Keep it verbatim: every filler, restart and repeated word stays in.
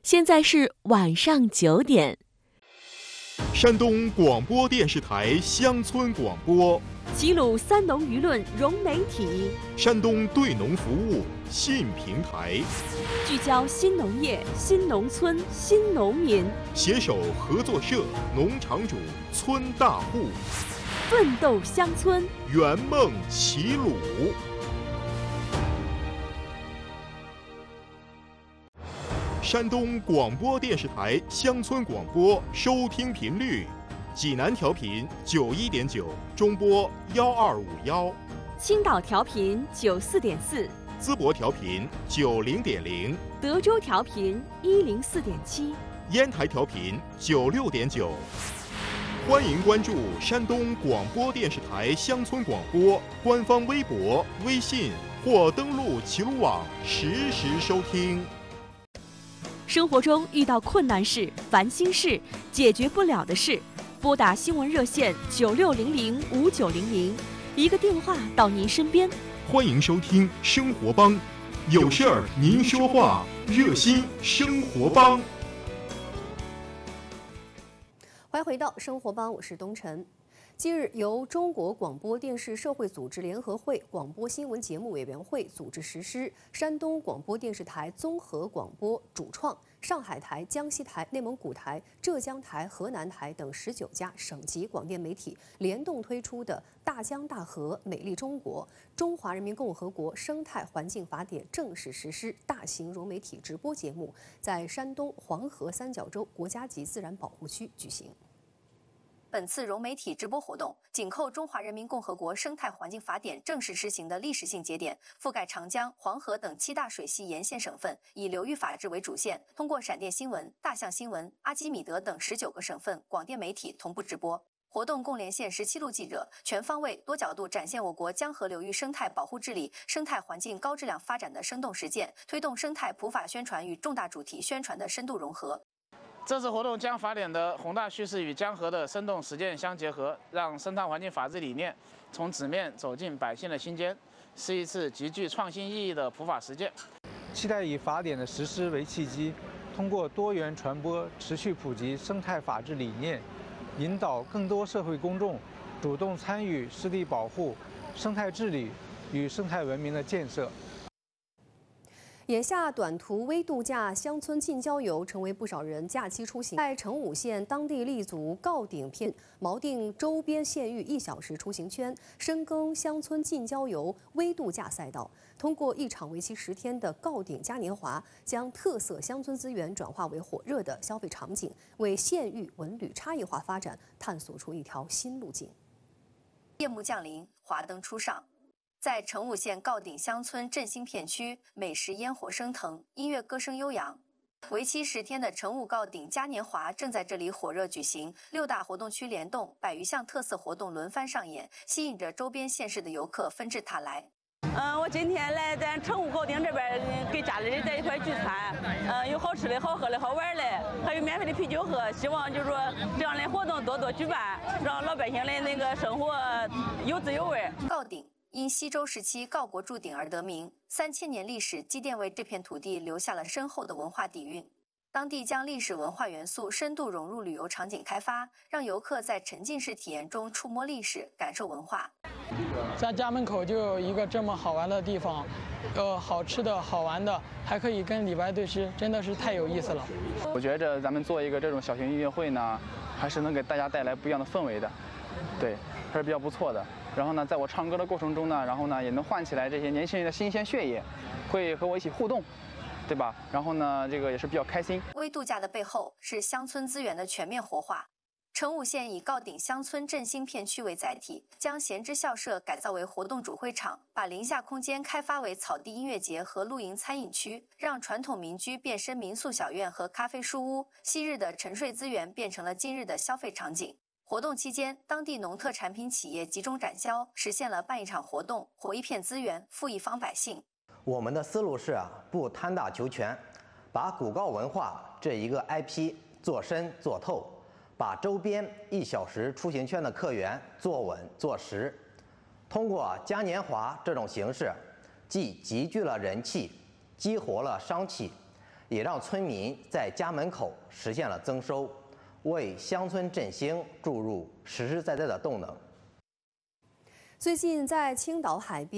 现在是晚上九点。 山东广播电视台乡村广播， 齐鲁三农舆论融媒体， 山东对农服务新平台， 聚焦新农业、新农村、新农民， 携手合作社、农场主、村大户， 奋斗乡村， 圆梦齐鲁。山东广播电视台乡村广播收听频率：济南调频九一点九，中波幺二五幺； 青岛调频九四点四， 淄博调频九零点零， 德州调频一零四点七， 烟台调频九六点九。欢迎关注山东广播电视台乡村广播官方微博、微信或登录齐鲁网实时收听。 生活中遇到困难事、烦心事、解决不了的事，拨打新闻热线九六零零五九零零，一个电话到您身边。 欢迎收听生活帮，有事儿您说话，热心生活帮。 欢迎回到生活帮，我是东晨。近日，由中国广播电视社会组织联合会广播新闻节目委员会组织实施，山东广播电视台综合广播主创、上海台、江西台、内蒙古台、浙江台、河南台等十九家省级广电媒体联动推出的《大江大河美丽中国》中华人民共和国生态环境法典正式实施大型融媒体直播节目，在山东黄河三角洲国家级自然保护区举行。 本次融媒体直播活动紧扣中华人民共和国生态环境法典正式施行的历史性节点，覆盖长江、黄河等七大水系沿线省份，以流域法治为主线，通过闪电新闻、大象新闻、阿基米德等十九个省份广电媒体同步直播。活动共连线十七路记者，全方位、多角度展现我国江河流域生态保护治理、生态环境高质量发展的生动实践，推动生态普法宣传与重大主题宣传的深度融合。 这次活动将法典的宏大叙事与江河的生动实践相结合，让生态环境法治理念从纸面走进百姓的心间，是一次极具创新意义的普法实践。 期待以法典的实施为契机，通过多元传播，持续普及生态法治理念，引导更多社会公众主动参与湿地保护、生态治理与生态文明的建设。 眼下，短途微度假、乡村近郊游成为不少人假期出行。在成武县当地立足郜顶片锚定周边县域一小时出行圈，深耕乡村近郊游微度假赛道。通过一场为期十天的郜顶嘉年华，将特色乡村资源转化为火热的消费场景，为县域文旅差异化发展探索出一条新路径。 夜幕降临，华灯初上。在成武县郜顶乡村振兴片区，美食烟火升腾，音乐歌声悠扬。为期十天的成武郜顶嘉年华正在这里火热举行，六大活动区联动，百余项特色活动轮番上演，吸引着周边县市的游客纷至沓来。 嗯，我今天来咱成武郜顶这边给家里人在一块聚餐，嗯，有好吃的、好喝的、好玩的，还有免费的啤酒喝。希望就是说这样的活动多多举办，让老百姓的那个生活有滋有味。 郜顶因西周时期郜国筑鼎而得名，三千年历史积淀为这片土地留下了深厚的文化底蕴。当地将历史文化元素深度融入旅游场景开发，让游客在沉浸式体验中触摸历史，感受文化。 在家门口就有一个这么好玩的地方，呃，好吃的好玩的，还可以跟李白对诗，真的是太有意思了。 我觉着咱们做一个这种小型音乐会呢，还是能给大家带来不一样的氛围的，对，还是比较不错的。然后呢，在我唱歌的过程中呢，然后呢也能唤起来这些年轻人的新鲜血液，会和我一起互动，对吧？然后呢，这个也是比较开心。 微度假的背后是乡村资源的全面活化。成武县以郜顶乡村振兴片区为载体，将闲置校舍改造为活动主会场，把林下空间开发为草地音乐节和露营餐饮区，让传统民居变身民宿小院和咖啡书屋，昔日的沉睡资源变成了今日的消费场景。活动期间，当地农特产品企业集中展销，实现了办一场活动，活一片资源，富一方百姓。 我们的思路是啊，不贪大求全，把古郜文化这一个 I P 做深做透，把周边一小时出行圈的客源做稳做实。通过嘉年华这种形式，既集聚了人气，激活了商气， 也让村民在家门口实现了增收，为乡村振兴注入实实在在的动能。 最近在青岛海边。